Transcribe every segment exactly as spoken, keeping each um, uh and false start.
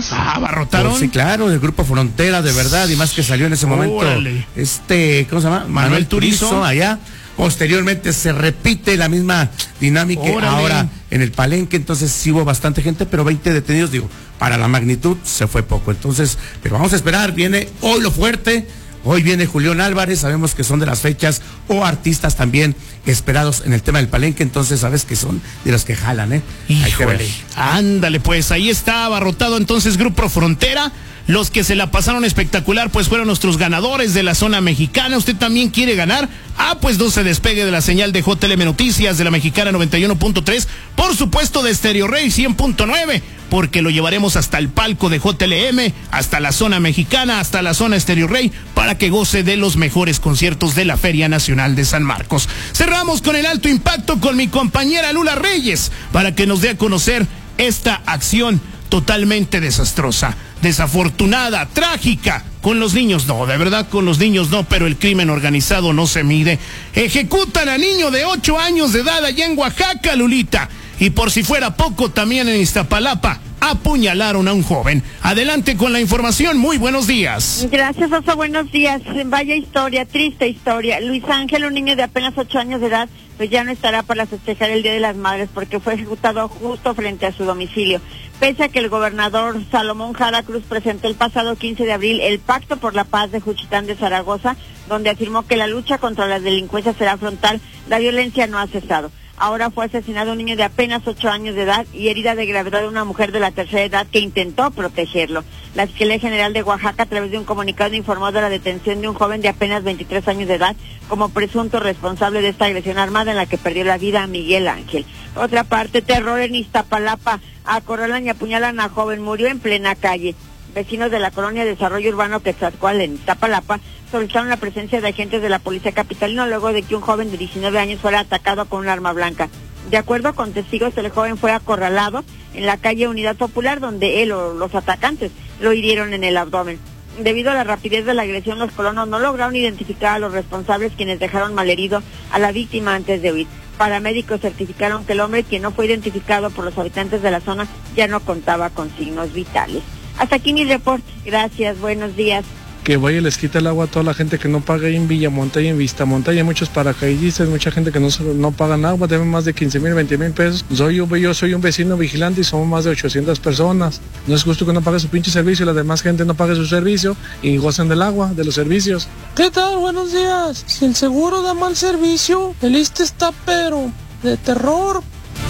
personas. Ah, abarrotaron. Oh, sí, claro, del Grupo Frontera, de verdad, y más que salió en ese momento. Órale. Este, ¿cómo se llama? Manuel, Manuel Turizo. Turizo, allá. Posteriormente se repite la misma dinámica Órale. ahora en el Palenque, entonces sí hubo bastante gente, pero veinte detenidos, digo, para la magnitud se fue poco. Entonces, pero vamos a esperar, viene hoy lo fuerte. Hoy viene Julián Álvarez, sabemos que son de las fechas o artistas también esperados en el tema del Palenque, entonces sabes que son de los que jalan, ¿eh? Hay que ver. Híjole. Ándale, pues ahí está abarrotado entonces Grupo Frontera. Los que se la pasaron espectacular pues fueron nuestros ganadores de la zona mexicana. ¿Usted también quiere ganar? Ah, pues no se despegue de la señal de J L M Noticias, de la Mexicana noventa y uno punto tres, por supuesto de Stereo Rey cien punto nueve, porque lo llevaremos hasta el palco de J L M, hasta la zona mexicana, hasta la zona Stereo Rey, para que goce de los mejores conciertos de la Feria Nacional de San Marcos. Cerramos con el alto impacto con mi compañera Lula Reyes, para que nos dé a conocer esta acción totalmente desastrosa, desafortunada, trágica. Con los niños no, de verdad con los niños no, pero el crimen organizado no se mide. Ejecutan a niño de ocho años de edad allá en Oaxaca, Lulita. Y por si fuera poco, también en Iztapalapa apuñalaron a un joven. Adelante con la información, muy buenos días. Gracias, Oso, buenos días. Vaya historia, triste historia. Luis Ángel, un niño de apenas ocho años de edad, pues ya no estará para festejar el Día de las Madres porque fue ejecutado justo frente a su domicilio. Pese a que el gobernador Salomón Jara Cruz presentó el pasado quince de abril el Pacto por la Paz de Juchitán de Zaragoza, donde afirmó que la lucha contra la delincuencia será frontal, la violencia no ha cesado. Ahora fue asesinado un niño de apenas ocho años de edad y herida de gravedad una mujer de la tercera edad que intentó protegerlo. La Fiscalía General de Oaxaca, a través de un comunicado, informó de la detención de un joven de apenas veintitrés años de edad como presunto responsable de esta agresión armada en la que perdió la vida a Miguel Ángel. Otra parte, terror en Iztapalapa. Acorralan y apuñalan a joven, murió en plena calle. Vecinos de la colonia Desarrollo Urbano Quetzalcóatl en Iztapalapa solicitaron la presencia de agentes de la policía capitalina luego de que un joven de diecinueve años fuera atacado con un arma blanca. De acuerdo con testigos, el joven fue acorralado en la calle Unidad Popular, donde él o los atacantes lo hirieron en el abdomen. Debido a la rapidez de la agresión, los colonos no lograron identificar a los responsables, quienes dejaron malherido a la víctima antes de huir. Paramédicos certificaron que el hombre, quien no fue identificado por los habitantes de la zona, ya no contaba con signos vitales. Hasta aquí mi reporte. Gracias, buenos días. Que vaya y les quita el agua a toda la gente que no paga ahí en Villamonta y en Vistamonta. Hay muchos paracaidistas, mucha gente que no, no pagan agua, deben más de quince mil, veinte mil pesos. Soy yo, yo soy un vecino vigilante y somos más de ochocientas personas. No es justo que no pague su pinche servicio y la demás gente no pague su servicio y gocen del agua, de los servicios. ¿Qué tal? Buenos días. Si el seguro da mal servicio, el I S S S T E está pero de terror.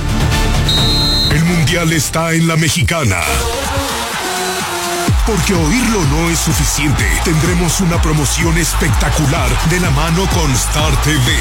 El Mundial está en la Mexicana. Porque oírlo no es suficiente. Tendremos una promoción espectacular de la mano con Star T V.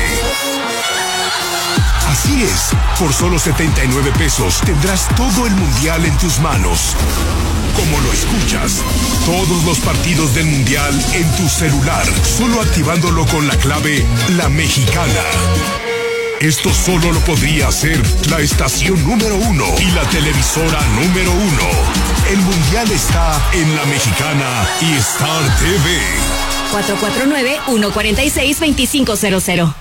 Así es, por solo setenta y nueve pesos tendrás todo el Mundial en tus manos. Como lo escuchas, todos los partidos del Mundial en tu celular, solo activándolo con la clave La Mexicana. Esto solo lo podría hacer la estación número uno y la televisora número uno. El Mundial está en La Mexicana y Star T V. cuatro cuatro nueve, uno cuatro seis, dos cinco cero cero.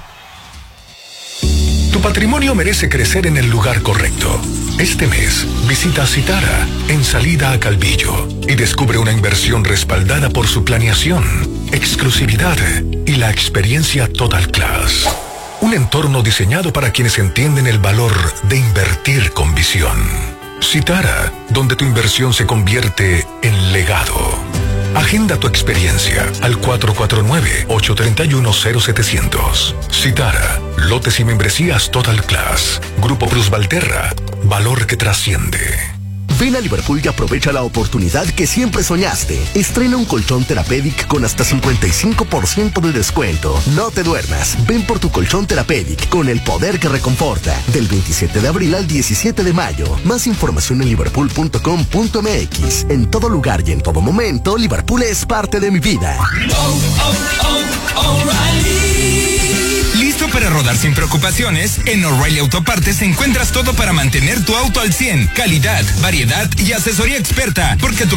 Tu patrimonio merece crecer en el lugar correcto. Este mes, visita Citara en Salida a Calvillo y descubre una inversión respaldada por su planeación, exclusividad y la experiencia Total Class. Un entorno diseñado para quienes entienden el valor de invertir con visión. Citara, donde tu inversión se convierte en legado. Agenda tu experiencia al cuatro cuatro nueve, ocho tres uno, cero siete cero cero. Citara, lotes y membresías Total Class. Grupo Cruz Valterra, valor que trasciende. Ven a Liverpool y aprovecha la oportunidad que siempre soñaste. Estrena un colchón Therapeutic con hasta cincuenta y cinco por ciento de descuento. No te duermas. Ven por tu colchón Therapeutic con el poder que reconforta. Del veintisiete de abril al diecisiete de mayo. Más información en liverpool punto com punto m x. En todo lugar y en todo momento, Liverpool es parte de mi vida. Oh, oh, oh, O'Reilly. ¿Listo para rodar sin preocupaciones? En O'Reilly Autopartes encuentras todo para mantener tu auto al cien. Calidad, variedad y asesoría experta, porque tu